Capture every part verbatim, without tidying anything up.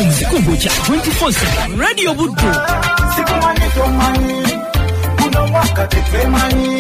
Nzikumbukya twenty-four seven Radio Buddu. Sikumanyi tomanyi kuno mwaka tetwemanyi.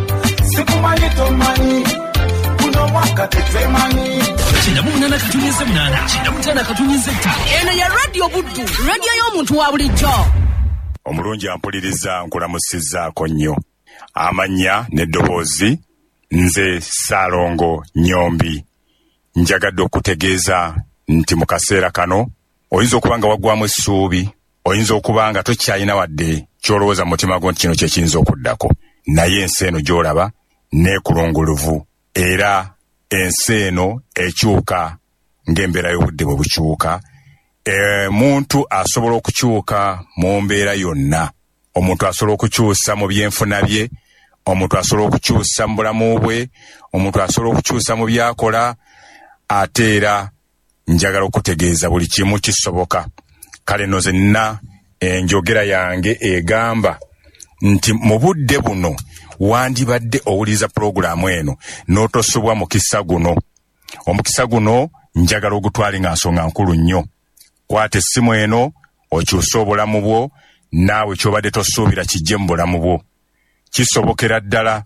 Sikumanyi tomanyi kuno mwaka tetwemanyi. Chindamu munana katunyize munana. Chindamu tana katunyize ttaano. Eno ya Radio Buddu. Radio y'omuntu wa bulijjo. Omulungi ampuliriza nkulamusizzaako nnyo. Amannya n'eddoboozi nze Ssaalongo Nnyombi. Njagadde okutegeeza nti mu kaseera kano oyinza okuba nga waggwamu essuubi, oyinza okuba nga tokyalina wadde ky'olowooza mu mutima gwo nti kino kye kiyinza okuddako. Naye ensi eno gy'olaba neekulunguluvu, era ensi eno ekyuka ng'embeera y'obudde bwe bukyuka. E, muntu asobola okukyuka mu mbeera yonna. Omuntu asobola okukyusa mu byenfuna bye, omuntu asobola okukyusa mu bulamu bwe, omuntu asobola okukyusa mu byakola, ate era njagala okutegeeza buli kimu kisoboka. Kale nno zenna enjogera yange egamba nti mu budde buno wandibadde owuliriza pulogulaamu eno n'otosobwa mukisa guno. Omukisa guno njagala ogutwale nga nsonga nkulu nnyo. Kwata essimu eno okyuse obulamu bwo, naawe ky'obadde tosuubira kijje mu bulamu bwo. Kisobokera ddala,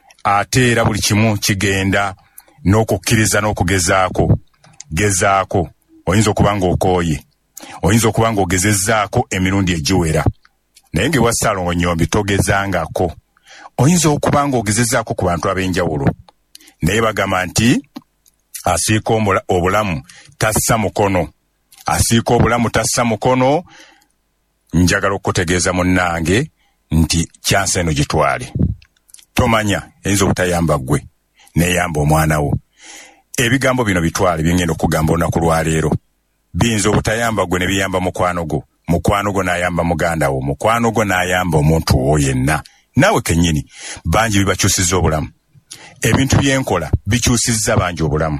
ate era buli kimu kigenda n'okukkiriza n'okugezaako. Gezaako. Oyinza okuba nga okooye, oyinza okuba nga ogezezzaako emirundi egiwera, naye ng'ewa Ssaalongo Nnyombi togezangako. Oyinza okuba nga ogezezzaako ku bantu ab'enjawulo, naye bagamba nti asiika obulamu tassa mukono. Asiika obulamu tassa mukono. Njagala okutegeeza munnange nti kyansi eno gitwale. Tomanya eyinza obutayamba ggwe, neeyamba omwana wo. Ebigambo bino bitwale byengenda okugamba olunaku lwa leero. Biyinza obutayamba ggwe ne biyamba mukwano gwo, mukwano gwo n'ayamba muganda wo, mukwano gwo n'ayamba omuntu wo yenna. Naawe kennyini bangi bibakyusizza obulamu. Ebintu byenkola bikyusizza bangi obulamu.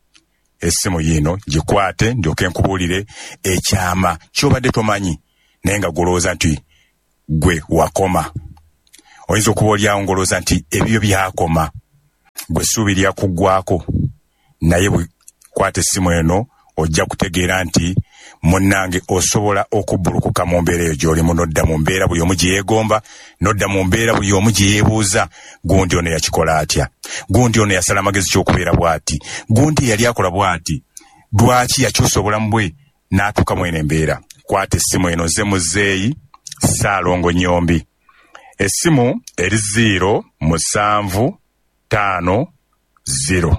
Essimu yino gikwate ndyoke nkubuulire ekyama ky'obadde tomanyi naye nga golowooza nti gwe wakoma. Oyinza okuba olyawo ngolowooza nti ebyo byakoma, gwe essuubi lyakuggwaako. Naye bwe kwata essimu eno ojja kutegeera nti munnange osobola okubbulukuka mu mbeera eyo gy'olimu, n'odda mu mbeera buli omu gye yeegomba, n'odda mu mbeera buli omu gye yeebuuza, gundi ono yakikola atya, gundi ono yasala amagezi ky'okubeera bw'ati, gundi yali akola bw'ati, lwaki yakyusa obulamu bwe n'atuuka mu eno embeera. Kwata essimu eno nze muzeeyi Ssaalongo Nnyombi. Essimu eri ziro musanvu ttaano ziro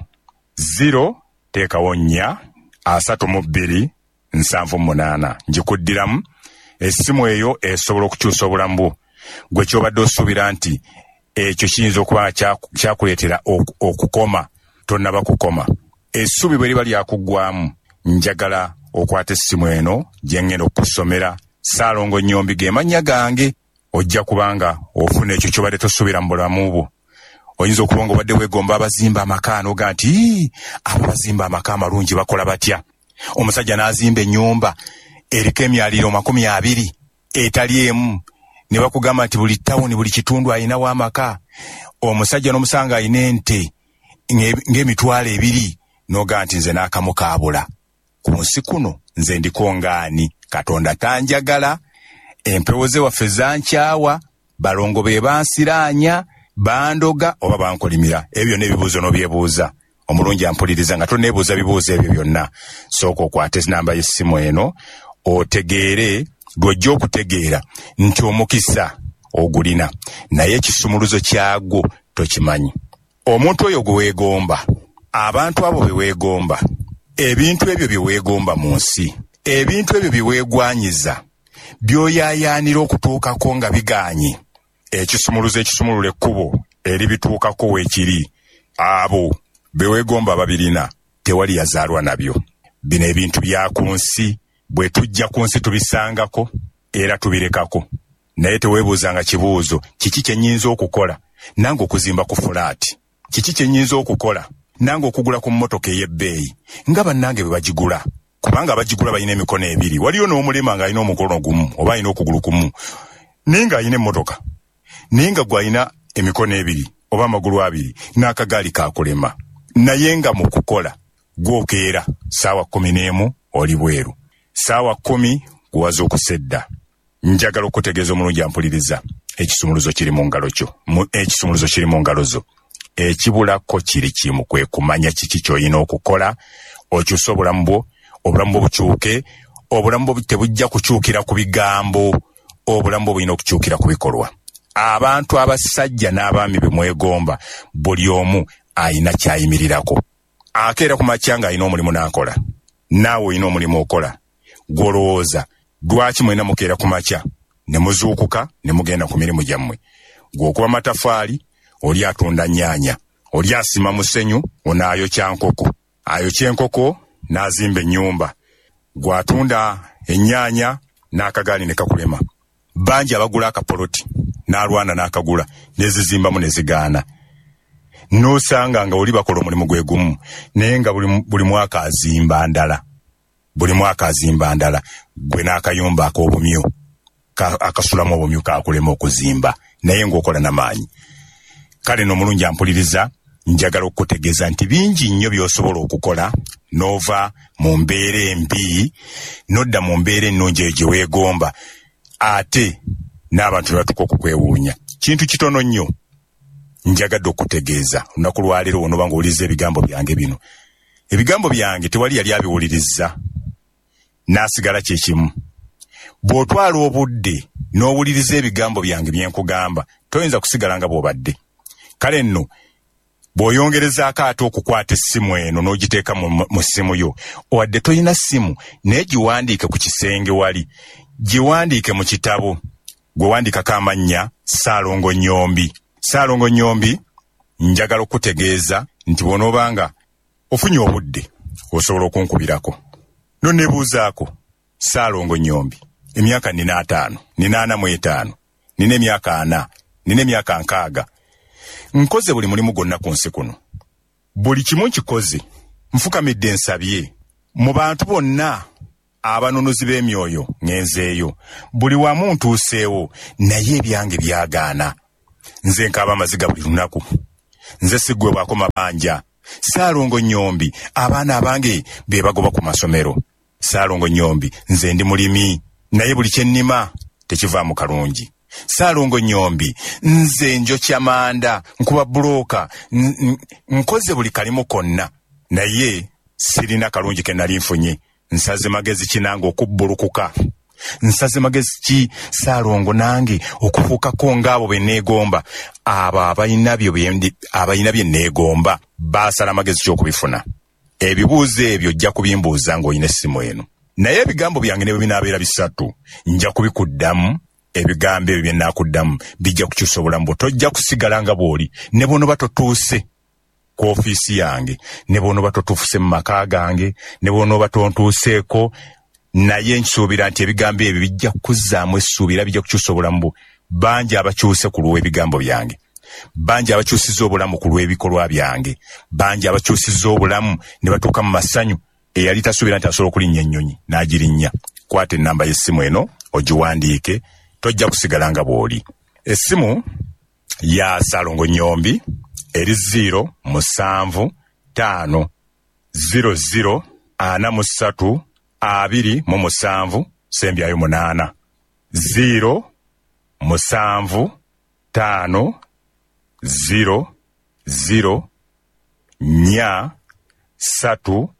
ziro teekawo nnya asatu mu bbiri nsanvu munaana. Njikuddiramu essimu eyo esobola okukyusa obulamu bwo. Gwe ky'obadde osuubira nti ekyo kiyinza okuba kyakuleetera okukoma, tonnaba kukoma. Essuubi bwe liba lyakuggwamu, njagala okwata essimu eno gye ngenda okusomera. Ssaalongo Nnyombi ge mannya gange. Ojja kubanga ofuna ekyo ky'obadde tosuubira mu bulamu bwo. Oyinza okuba nga obadde weegomba abazimba amaka n'oga nti abo bazimba amaka amalungi bakola batya. Omusajja n'azimba ennyumba eriko emyaliro makumi abiri etali emu, ne bakugamba nti buli ttawuni buli kitundu ayinawo amaka. Omusajja n'omusanga ayina ente ng'emitwalo ebiri, n'oga nti nze n'akamu kaabula. Ku nsi kuno nze ndiko ngaani? Katonda tanjagala, empewo ze waffe zankyawa, balongo be bansiraanya, bandoga oba bankolimira. Ebyo n'ebibuuzo n'obyebuuza. Omulungi ampuliriza nga toneebuuza bibuuzo ebyo byonna. Sooka okwate namba y'essimu eno otegeere, gw'ojja okutegeera nti omukisa ogulina, naye ekisumuluzo kyagwo tokimanyi. Omuntu oyo gwe weegomba, abantu abo be weegomba, ebintu ebyo bye weegomba mu nsi, ebintu ebyo bye weegwanyiza, by'oyaayaanira okutuukako nga bigaanye, ekisumuluzo ekisumulula ekkubo eribituukako weekiri, abo be weegomba babirina, tewali yazaalwa nabyo. Bino ebintu bya ku nsi, bwe tujja ku nsi tubisangako era tubirekako. Naye teweebuuzanga kibuuzo, kiki kye nnyinza okukola nange okuzimba ku fulaati, kiki kye nnyinza okukola nange okugula ku mmotoka ey'ebbeeyi nga bannange bwe bagigula, kubanga abagigula balina emikono ebiri. Waliyo n'omulema ng'alina omukono gumu oba alina okugulu kumu, naye ng'alina emmotoka, naye nga gw'alina emikono ebiri oba amagulu abiri n'akagaali kaakulema, naye nga mu kukola gw'okeera saawa kkumi n'emu oli bweru, Saawa kumi kuwaza okusedda. Njagala okutegeeza omulungi ampuliriza. Ekisumuluzo kiri mu ngalo kyo. Ekisumuluzo kiri mu ngalo zo. Ekibulako kiri kimu, kwe kumanya kiki ky'olina okukola okyusa obulamu bwo, obulamu bwo bukyuke. Obulamu bwo tebujja kukyukira ku bigambo, obulamu bwo bulina okukyukira ku bikolwa. Abantu abasajja n'abaami be mwegomba, buli omu ayina kyayimirirako. Akeera ku makya ng'ayina omulimu n'akola. Naawe olina omulimu okola. Gwolowooza lwaki mwena mukeera ku makya ne muzuukuka ne mugenda ku mirimu gyammwe. Gw'okuba matafaali, oli atunda nnyaanya, oli asima musenyu, onaayo kyankoko, ayo kyenkoko n'azimba ennyumba. Gw'atunda ennyaanya n'akagaali ne kakulema. Bangi abagula akapoloti n'alwana n'akagula nezizimbamu ne zigaana. N'osanga nga oli bakola omulimu gwe gumu naye nga buli, buli mwaka azimba ndala. Buli mwaka azimba ndala. Gwe n'akayumba ak'obumyu ka, akasulamu obumyu kakulema okuzimba naye ng'okola n'amaanyi. Kale n'omulungi ampuliriza, njagala okutegeeza nti bingi nnyo by'osobola okukola n'ova mu mbeera embi n'odda mu mbeera ennungi eyo gye weegomba, ate n'abantu ne batuuka okukwewuunya. Kintu kitono nnyo njagadde okutegeeza olunaku lwaleero onoba ng'owuliriza ebigambo byange bino. Ebigambo byange tewali yali abiwuliriza n'asigala kye kimu. Bw'otwala obudde n'owuliriza ebigambo byange bye nkugamba, toyinza kusigala nga bw'obadde. Kale nno bw'oyongerezaako ate okukwata essimu eno n'ogiteeka mu, mu ssimu yo, owadde toyina ssimu naye giwandiike ku kisenge wali, giwandiike mu kitabo. Gwe wandiikako amannya Ssaalongo Nnyombi. Ssaalongo Nnyombi, njagala okutegeeza nti bw'onoobanga ofunye obudde osobola okunkubirako. No nebuuzaako, Ssaalongo Nnyombi, emyaka nina ataano, nina ana mu etaano, nina emyaka ana, nina emyaka nkaaga. Nkoze buli mulimu gwonna ku nsi kuno. Buli kimu nkikoze, nfukamidde nsabye. Mu bantu bonna abanonozi b'emyoyo ngenzeeyo, buli wamu ntuuseewo, naye ebyange byagaana. Nze nkaaba amaziga buli lunaku. Nze siggwebwako mabanja. Ssaalongo Nnyombi, abaana abange be bagoba ku masomero. Ssaalongo Nnyombi, nze ndi mulimi, naye buli kye nnima tekivaamu kalungi. Ssaalongo Nnyombi, nze njokya manda, nkuba bulooka, nkoze buli kalimu konna, naye sirina kalungi ke nali nfunye. Nsaze magezi ki nange okubbulukuka? Nsaze magezi ki Ssaalongo nange okufuukako ng'abo be neegomba? Abo abalina byo abalina bye neegomba baasala magezi ki okubifuna? Ebibuuzo ebyo ojja kubimbuuza ng'olina essimu eno. Naye ebigambo byange ne bwe binaabeera bisatu, nja kubikuddamu. Ebigambo ebyo bye nnaakuddamu bijja kukyusa obulamu bwo. Tojja kusigala nga bw'oli ne bw'onooba totuuse ku ofiisi yange, ne bw'onooba totuuse mu maka gange, ne bw'onooba tontuuseeko, naye nsuubira nti ebigambo ebyo bijja kuzzaamu essuubi era bijja kukyusa obulamu bwo. Bangi abakyuse ku lw'ebigambo byange, bangi abakyusizza obulamu ku lw'ebikolwa byange, bangi abakyusizza obulamu ne batuuka mu masanyu. Eyali tasuubira nti asobola okulinnya ennyonyi n'agirinnya. Kwata ennamba y'essimu eno ogiwandiike, tojja kusigala nga bw'oli. Essimu ya Ssaalongo Nnyombi eri ziro musanvu ttaano ziro ziro ana mu ssatu abiri mu musanvu sembyayo munaana. Ziro musanvu ttaano ziro ziro nnya ssatu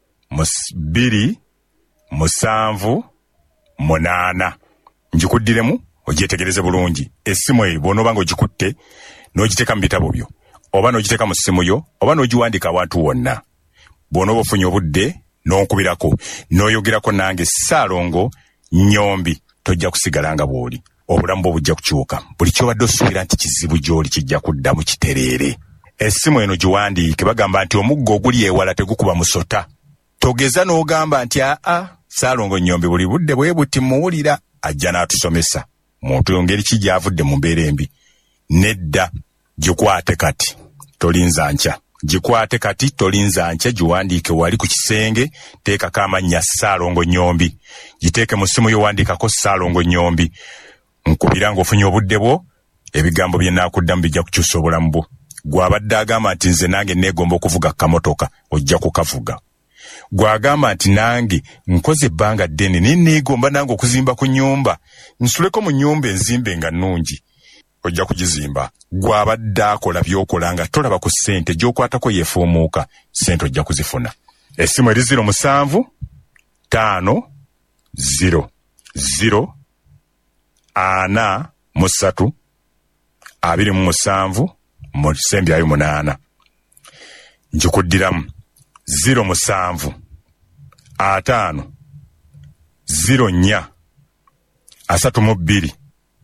bbiri musanvu munaana. Njikuddiremu ogyetegereze bulungi. Essimu eyo bw'onooba ng'ogikutte n'ogiteeka mu bitabo byo, oba n'ogiteeka mu ssimu yo, oba n'ogiwandiika awantu wonna. Bw'onooba ofunye obudde n'onkubirako n'oyogerako nange Ssaalongo Nnyombi, tojja kusigala nga bw'oli. Obulamu bwo bujja kukyuka. Buli ky'obadde osuubira nti kizibu gy'oli kijja kuddamu kitereere. Essimu eno giwandiike. Bagamba nti omuggo oguli ewala tegukuba musota. Togeza n'ogamba nti aa Ssaalongo Nnyombi buli budde bwe buti muwulira ajja n'atusomesa. Muntu ngeri ki gy'avudde mu mbeera embi. Nedda, gikwate kati tolinza nkya. Gikwate kati tolinza nkya, giwandiike wali ku kisenge, teekako amannya Ssaalongo Nnyombi. Giteeke mu ssimu yo, wandiikako Ssaalongo Nnyombi. Nkubira ng'ofunye obudde bwo, ebigambo bye nnaakuddamu bijja kukyusa obulamu bwo. Gw'abadde agamba nti nze nange neegomba okuvuga kamotoka, ojja kukavuga. gwagamba nti nange nkoze ebbanga ddene naye neegomba nange okuzimba ku nnyumba nsuleko mu nnyumba enzimbe nga nnungi, ojja kugizimba. Gwabadde akola by'okola nga tolaba ku ssente gy'okwatako yeefuumuuka, ssente ojja kuzifuna. Essimu eri ziro musanvu ttaano ziro ziro ana musatu abiri mu musanvu mu sembi ayo munaana. Njikuddiramu ziro musanvu ataano ziro nnya asatu mu bbiri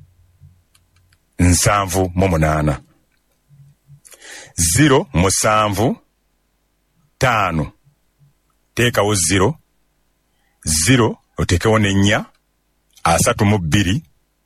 nsanvu mu munaana. Ziro musanvu ttaano teekawo ziro ziro oteekewo n'ennya asatu mu bbiri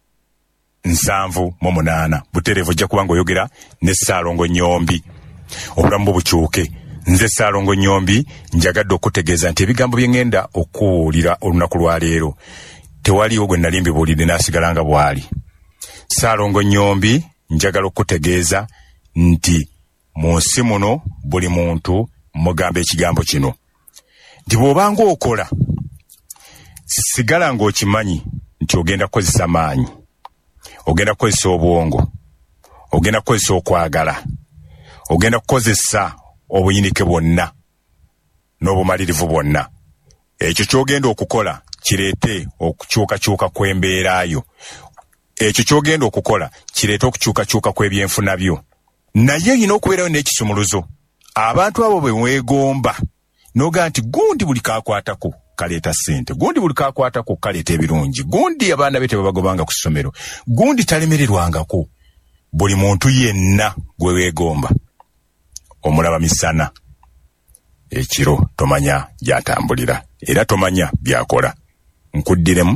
nsanvu mu munaana. Butereevu ojja kuba ng'oyogera ne Ssaalongo Nnyombi. Obulamu bukyuke. Nze Ssaalongo Nnyombi njagadde okutegeeza nti ebigambo bye ŋŋenda okuwulira olunaku lwa leero tewaliwo gwe nali mbibuulidde n'asigala nga bw'ali. Ssaalongo Nnyombi njagala okutegeeza nti mu nsi muno buli muntu mugamba ekigambo kino nti bw'obanga okola sigala ng'okimanyi nti ogenda kukozesa maanyi, ogenda kukozesa obwongo, ogenda kukozesa okwagala, ogenda kukozesa obuyinike bwonna n'obumalirivu bwonna. Ekyo ky'ogenda okukola kireete okukyukakyuka kw'embeerayo. Ekyo ky'ogenda okukola kireete okukyukakyuka kw'ebyenfuna byo. Naye olina okubeerayo n'ekisumuluzo. Abantu abo bwe weegomba n'ogaa nti gundi buli kaakwatako kaleeta ssente, gundi buli kaakwatako kaleeta ebirungi, gundi abaana be tebabagobanga ku ssomero, gundi talemererwangako. Buli muntu yenna gwe weegomba omulaba misana, ekiro tomanya gy'atambulira era tomanya by'akola. Nkuddiremu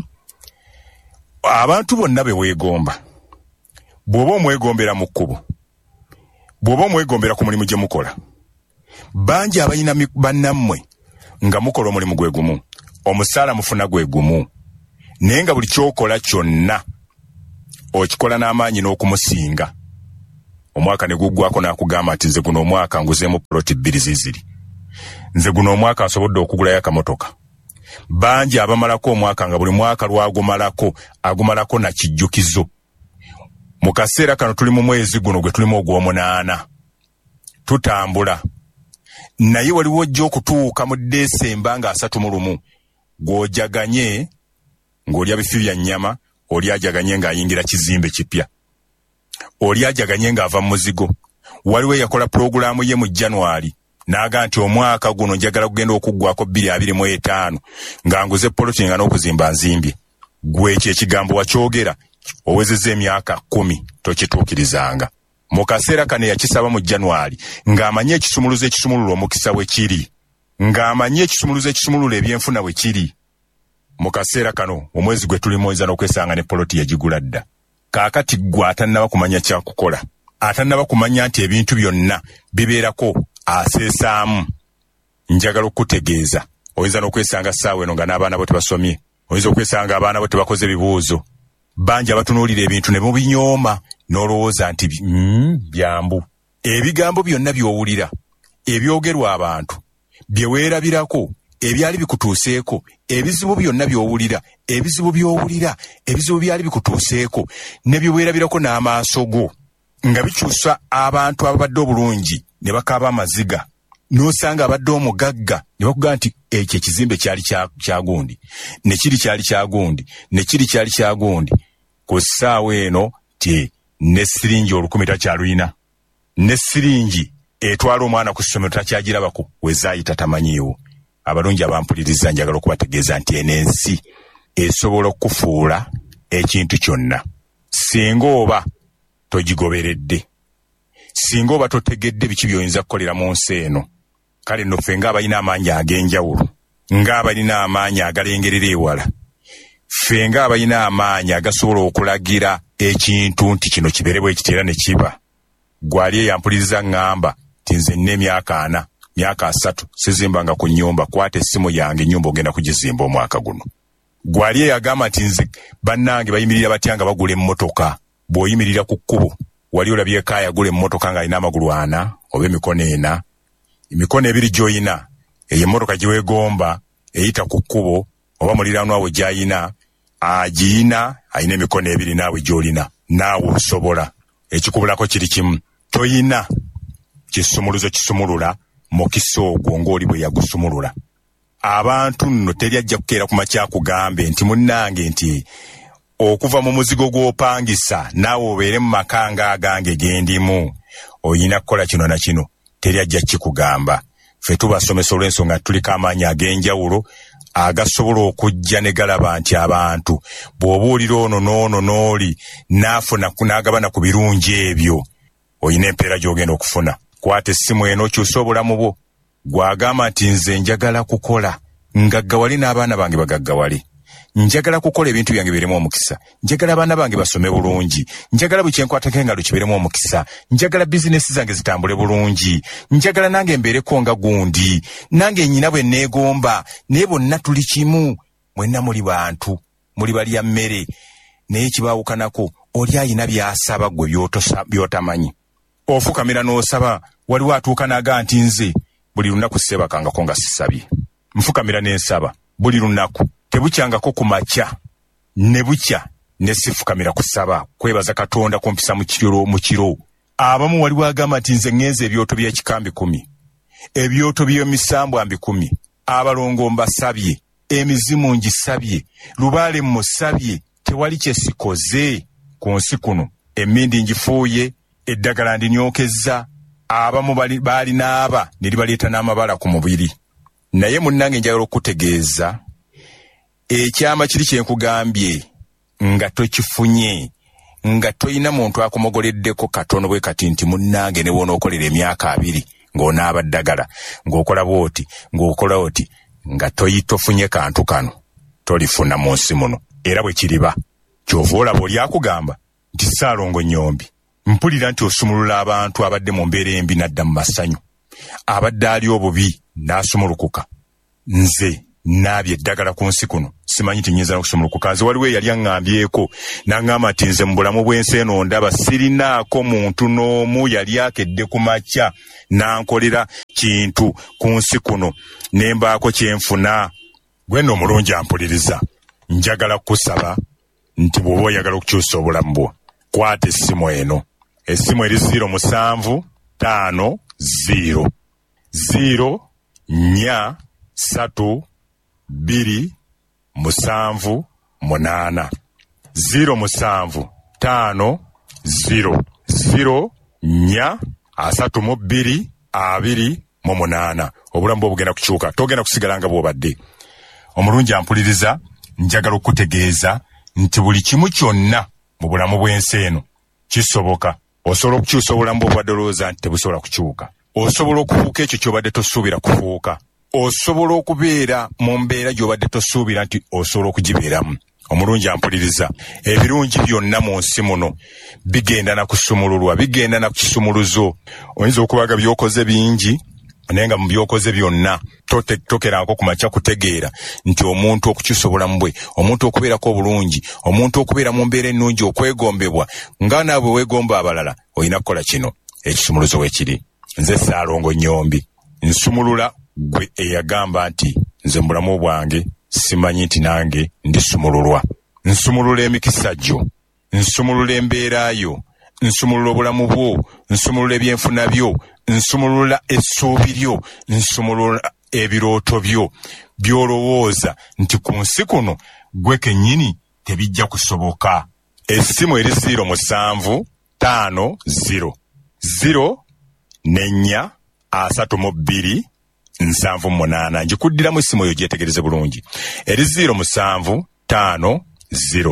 abantu bonna be weegomba, bw'oba omwegombera mu kkubo, bw'oba omwegombera ku mulimu gye mukola, bangi abalina bannammwe nga mukola omulimu gwe gumu, omusaala mufuna gwe gumu, naye nga buli kyokola kyonna okikola n'amaanyi n'okumusinga. Omwaka ne guggwako n'akugamba nti nze guno omwaka nguzeemu poloti bbiri ziziri, nze guno omwaka nsobodde okugulayo akamotoka. Bangi abamalako omwaka nga buli mwaka lwagumalako agumalako na kijjukizo. Mu kaseera kano tuli mu mwezi guno gwe tulimu ogw'omunaana, tutambula. Naye waliwo ojja okutuuka mu Desemba nga asatu mu lumu gw'ojaganye ng'olya bifi bya nnyama, oli ajaganye ng'ayingira kizimbe kipya, oli ajaganye ng'ava mu muzigo. Waliwo yakola pulogulaamu ye mu January n'aga nti omwaka guno njagala kugenda okuggwako bbiri abiri mu etaano nga nguze poloti nga n'okuzimba nzimbye. Gwe ekyo ekigambo wakyogera owezezza emyaka kkumi tokituukirizanga. Mu kaseera kano yakisaba mu January ng'amanye ekisumuluzo ekisumulula omukisa we kiri, ng'amanye ekisumuluzo ekisumulula ebyenfuna we kiri. Mu kaseera kano omwezi gwe tulimu oyinza n'okwesanga ne poloti yagigula dda. Kaakati gwe atannaba kumanya kyakukola, atannaba kumanya nti ebintu byonna bibeerako aseesaamu. Njagala okutegeeza oyinza n'okwesanga ssaawa eno nga n'abaana bo tebasomye, oyinza okwesanga abaana bo tebakoze ebibuuzo. Bangi abatunuulira ebintu ne mubinyooma n'olowooza nti mm, byambu. Ebigambo byonna by'owulira ebyogerwa abantu bye weerabirako ebyali bikutuuseeko, ebizibu byonna by'owulira ebizibu by'owulira ebizibu byali bikutuuseeko ne bye weerabirako n'amaaso go nga bikyusa abantu ababadde obulungi ne bakaaba amaziga, n'osanga abadde omugagga ne bakugamba nti ekyo ekizimbe kyali kya gundi, ne kiri kyali kya gundi, ne kiri kyali kya gundi. Ku ssaawa eno ti ne siringi olukumi takyaluyina, ne siringi etwala omwana ku ssomero takyagirabako, wezaayita tamanyiiwo. Abalungi abampuliriza njagala okubategeeza nti eno ensi esobola okufuula ekintu kyonna singa oba togigoberedde, singa oba totegedde biki by'oyinza kukolera mu nsi eno. Kale nno ffe ng'abalina amaanyi ag'enjawulo, ng'abalina amaanyi agalengerera ewala, ffe ng'abalina amaanyi agasobola okulagira ekintu nti kino kibeere bwe kiteera ne kiba. Gwali eyampuliriza ŋŋamba nti nze nina emyaka ana, myaka asatu sizimbanga ku nnyumba, kwata essimu yange ennyumba ogenda kugizimba omwaka guno. Gwali eyagamba nti nze bannange bayimirira batya nga bagula emmotoka. Bw'oyimirira ku kkubo wali olabye kaaya agula emmotoka ng'alina amagulu ana oba emikono ena, emikono ebiri gy'oyina eyo emmotoka gye weegomba eyita ku kkubo oba muliraanwa we gy'ayina agiyina ayina emikono ebiri naawe gy'olina naawe osobola ekikubulako kiri kimu toyina kisumuluzo kisumulula mukisa ogwo ng'oli bwe yagusumulula. Abantu nno teri ajja kukeera ku makya kugambe nti munnange nti okuva mu muzigo gw'opangisa naawe obeere mu makanga agange gendimu oyina kukola kino na kino, teri ajja kikugamba. Ffe tubasomesa olw'ensonga tuliko amaanyi ag'enjawulo agasobola okujja ne galaba nti abantu bw'obuulira ono n'ono n'oli naafuna n'agabana ku birungi ebyo oyina empeera gy'ogenda okufuna. Kwata essimu eno kyusa obulamu bwo. Gwagamba nti nze njagala kukola ngaggawali n'abaana bange bagaggawali, njagala kukola ebintu byange biremu omukisa, njagala abaana bange basome bulungi, njagala buli kyenkwatako engalo kiberemu omukisa, njagala bizinesi zange zitambule bulungi, njagala nange mbeereko nga gundi, nange nnyina bwe neegomba. Naye bonna tuli kimu, mwenna muli bantu, muli balya mmere, naye kibaawukanako oli ayina by'asaba ggwe by'otamanyi. Ofukamira n'osaba, waliwo atuuka n'aga nti nze buli lunaku sseebakangako nga sisabye, nfukamira n'ensaba buli lunaku, tebukyangako ku makya ne bukya ne sifukamira kusaba kwebaza Katonda kumpisa mu kiro mu kiro. Abamu waliwo agamba nti nze ngenze ebyoto by'ekikambi kumi, ebyoto by'emisambu ambi kumi, abalongo mbasabye, emizimu ngisabye, lubaale mmusabye, tewali kye sikoze ku nsi kuno. Emmindi ngifuuye, eddagala ndinyokezza, abamu baali n'aba ne libaleeta n'amabala ku mubiri. Naye munnange njagala okutegeeza ekyama kiri kye nkugambye nga tokifunye, nga toyina muntu akomogoleddeko katono bwe kati nti munnange ne wonookolera emyaka abiri ng'onaaba ddagala ng'okola bw'oti ng'okola oti, nga toyitofunye kantu kano tolifuna mu nsi muno. Era bwe kiriba kyova olaba oli akugamba nti Ssaalongo Nnyombi, mpulira nti osumulula abantu abadde mu mbeera embi n'adda mu masanyu, abadde ali obubi n'asumulukuka. Nze naabye eddagala ku nsi kuno simanyi nti nnyinza n'okusumulukuka. Nze waliwo eyali aŋŋambyeko n'aŋŋamba nti nze mu bulamu bw'ensi eno ndaba sirinaako muntu n'omu yali akedde ku makya n'ankolera kintu ku nsi kuno ne mbaako kye nfuna. Gwe nno omulungi ampuliriza, njagala kusaba nti bw'oba oyagala okukyusa obulamu bwo, kwata essimu eno. Essimu eri ziro musanvu taano ziro ziro nnya satu biri musanvu munaana ziro musanvu taano ziro ziro nnya asatu mu bbiri abiri mu munaana. Obulamu bwo bugenda kukyuka, togenda kusigala nga bw'obadde. Omulungi ampuliriza, njagala okutegeeza nti buli kimu kyonna mu bulamu bw'ensi eno kisoboka. Osobola okukyusa obulamu bwo obwadde olowooza nti tebusobola kukyuka. Osobola okufuuka ekyo ky'obadde tosuubira kufuuka. Osobola okubeera mu mbeera gy'obadde tosuubira nti osobola okugibeeramu. Omulungi ampuliriza, ebirungi byonna mu nsi muno bigenda na kusumululwa, bigenda na kisumuluzo. Oyinza okubaga by'okoze bingi, naye nga mu by'okoze byonna tokerako ku makya kutegeera nti omuntu okukyusa obulamu bwe, omuntu okubeerako obulungi, omuntu okubeera mu mbeera ennungi, okwegombebwa nga naabwe weegomba abalala, olina kukola kino, ekisumuluzo weekiri. Nze Ssaalongo Nnyombi nsumulula gwe eyagamba nti nze mu bulamu bwange simanyi nti nange ndisumululwa. Nsumulula emikisa gyo, nsumulula embeera yo, nsumulula obulamu bwo, nsumulula ebyenfuna byo, nsumulula essuubi lyo, nsumulula ebirooto byo by'olowooza nti ku nsi kuno gwe kennyini tebijja kusoboka. Essimu eri ziro musanvu taano ziro ziro n'ennya asatu mu bbiri nsanvu munaana. Njikuddiramu essimu eyo gyetegereze bulungi. Eri ziro musanvu taano ziro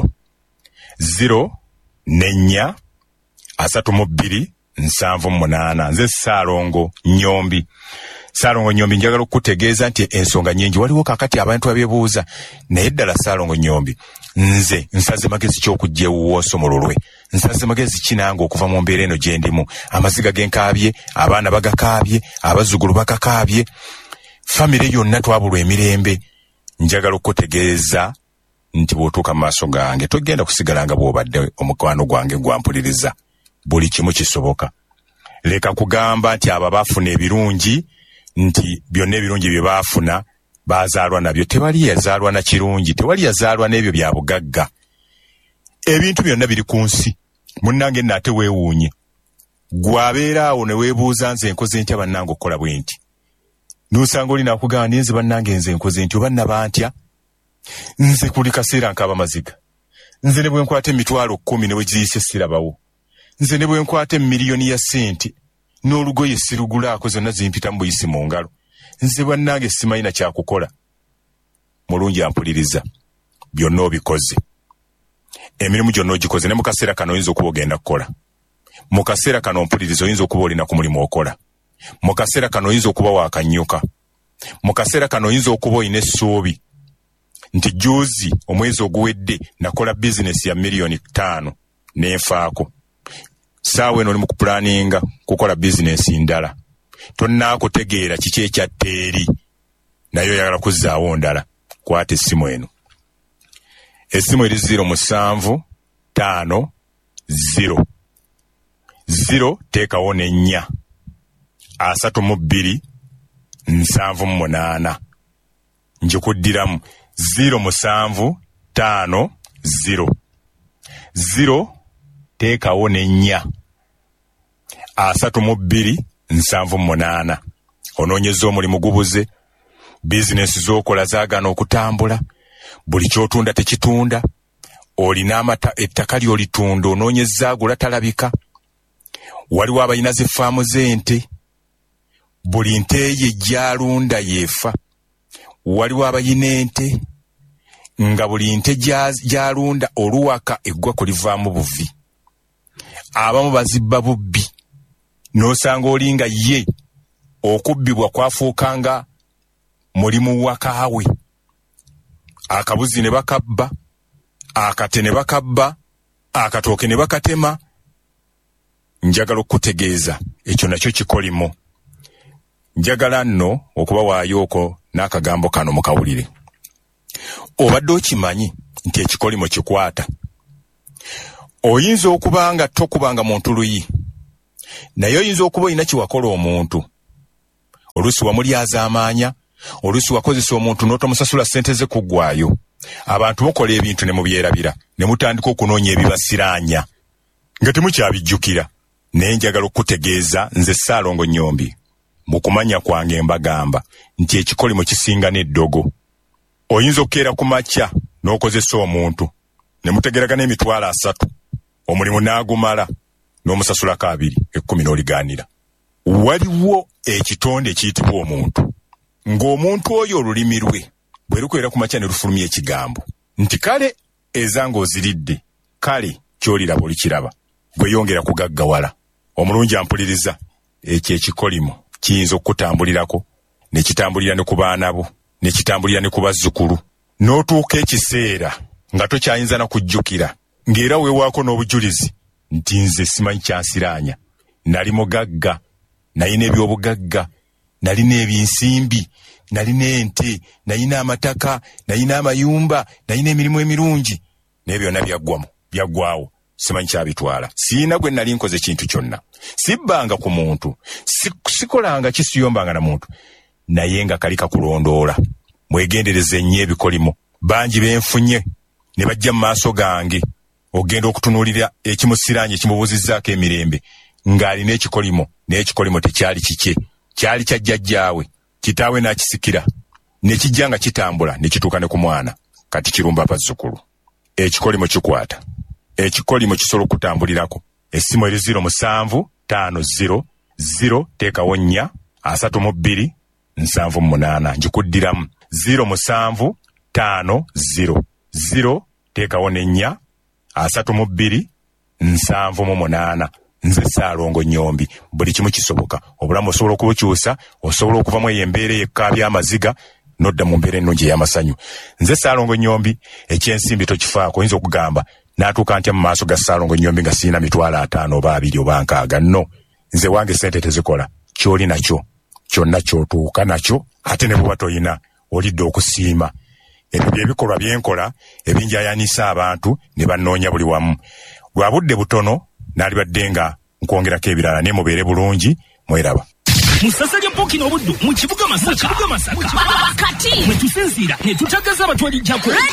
ziro n'ennya asatu mu bbiri nsanvu munaana. Nze Ssaalongo Nnyombi. Ssaalongo Nnyombi njagala okutegeeza nti ensonga nnyingi waliwo kakati abantu abeebuuza, naye ddala Ssaalongo Nnyombi nze nsaze magezi ky'okujja ewuwo osomololwe, nsaze magezi kinanga okuva mu mbeera eno gye ndimu. Amaziga genkaabye, abaana bagakaabye, abazzukulu bagakaabye, famire yonna twabulwa emirembe. Njagala okutegeeza nti bw'otuuka mu maaso gange togenda kusigala nga bw'obadde omukwano gwange gwampuliriza. Buli kimu kisoboka. Leka kugamba nti abo baafuna ebirungi nti byonna ebirungi bye baafuna baazaalwa nabyo. Tewali yazaalwa na kirungi, tewali yazaalwa n'ebyo bya bugagga. Ebintu byonna biri ku nsi. Munnange nate weewuunye. Gwabeera awo ne weebuuza nze nkoze ntya bannange okukola bwe nti. N'osanga oli nakugamba nze bannange nze nkoze nti oba naba ntya. Nze kuli kaseera nkaba maziga. Nze ne bwe nkwata emitwalo kkumi ne we giyise sirabawo. Nze ne bwe nkwata miliyoni ya sente n'olugoye sirugulaako zonna zimpita mu buyisi mu ngalo. Nze bannange simanyi na kyakukola. Mulungi ampuliriza. Byonna obikoze. Emirimu gyonna ogikoze ne mu kaseera kano oyinza okuba ogenda kukola. Mu kaseera kano mpuliriza oyinza okuba olina ku mulimu okola. Mu kaseera kano oyinza okuba wakannyuka. Mu kaseera kano oyinza okuba olina essuubi nti juuzi omwezi oguwedde nakola bizinesi ya miliyoni ttaano n'enfaako. Saawa eno oli mu kupulaninga kukola bizinesi ndala. Tonnaakutegeera kiki ekyatta eri naye oyagala kuzzaawo ndala. Kwata essimu eno. Essimu eri ziro musanvu ttaano ziro ziro teekawo n'ennya asatu mu bbiri nsanvu mu munaana. Njikuddiramu ziro musanvu ttaano ziro ziro teekawo n'ennya asatu mu bbiri nsanvu mu munaana. Onoonyeza omulimu gubuze, bizinesi z'okola zaagana okutambula, buli kyotunda tekitunda, olina amata ettaka ly'olitunda onoonyeza agula talabika, waliwo abalina z'effaamu z'ente, buli nte ye gy'alunda yeefa, waliwo abalina ente nga buli nte gy'alunda oluwaka eggwa kulivaamu buvi, abamu bazibba bubbi, n'osanga oli nga ye okubbibwa kwafuukanga mulimu wakaawe. Akabuzi ne bakabba, akate ne bakabba, akatooke ne bakatema. Njagala okutegeeza ekyo nakyo kikolimo. Njagala nno okuba waayooko n'akagambo kano mukawulire. Obadde okimanyi nti ekikolimo kikwata. Oyinza okuba nga tokubanga muntu luyi, naye oyinza okuba olina kiwakola omuntu. Oluusi wamulyaza amaanya, oluusi wakozesa omuntu n'otomusasula ssente ze kuggwaayo. Abantu mukola ebintu ne mubyerabira, ne mutandika okunoonya ebibasiraanya nga temukyabijjukira. Naye njagala okutegeeza nze Ssaalongo Nnyombi, mu kumanya kwange mbagamba nti ekikolimo kisinga n'eddogo. Oyinza okukeera ku makya n'okozesa omuntu ne mutegeragana emitwalo asatu, omulimu n'agumala n'omusasulako abiri, ekkumi n'oligaanira. Waliwo ekitonde ekiyitibwa omuntu, ng'omuntu oyo olulimi lwe bwe lukwera ku makya ne lufulumya ekigambo nti kale ezanga oziridde, kale ky'oliraba olikiraba, bwe yongera kugaggawala. Omulungi ampuliriza, ekyo ekikolimo kiyinza okutambulirako, ne kitambulira ne ku baana bo, ne kitambulira ne ku bazzukulu, n'otuuka ekiseera nga tokyayinza na kujjukira, ng'era weewaako n'obujulizi nti nze simanyi kyansiraanya, nali mugagga, nalina ebyobugagga, nalina ebinsimbi, nalina ente, nalina amataka, nalina amayumba, nalina emirimu emirungi, naye byonna byaggwamu, byaggwawo. Simanyi kyabitwala. Siina gwe nali nkoze kintu kyonna. Sibbanga ku muntu, sikolanga kisiyombanga na muntu, naye nga kali kakulondoola. Mwegendereze nnyo ebikolimo. Bangi benfunye ne bajja mu maaso gange, ogenda okutunuulira ekimusiraanye ekimubuuzizzaako emirembe ng'alina ekikolimo, naye ekikolimo tekyali kike, kyali kya jjajjaawe. Kitaawe n'akisikira, ne kijja nga kitambula ne kituuka ne ku mwana, kati kirumba bazzukulu. Ekikolimo kikwata. Ekikolimo kisobola okutambulirako. Essimu eri ziro musanvu ttaano ziro ziro teekawo nnya asatu mu bbiri nsanvu mu munaana. Njikuddiramu ziro musanvu ttaano ziro ziro teekawo n'ennya asatu mu bbiri nsanvu mu munaana. Nze Ssaalongo Nnyombi, buli kimu kisoboka. Obulamu osobola okubukyusa, osobola okuvamu eyo embeera ey'ekkaabya amaziga n'odda mu mbeera ennungi ey'amasanyu. Nze Ssaalongo Nnyombi, ekyensimbi tokifaako. Oyinza okugamba n'atuuka ntya mu maaso ga Ssaalongo Nnyombi nga siina mitwalo ataano oba abiri oba nkaaga. Nno nze wange ssente tezikola. Ky'oli nakyo kyonna ky'otuuka nakyo, ate ne bw'oba toyina olidde okusiima. Ebyo bye bikolwa bye nkola ebinjaayaanisa abantu ne bannoonya buli wamu. Lwa budde butono n'alibadde nga nkwongerako ebirala, ne mubeere bulungi, mweraba. musasa lya Pokino Buddu mu kibuga Masaka. Masaka. Kati mwe tusinzira ne tutagaza abatwalijjako.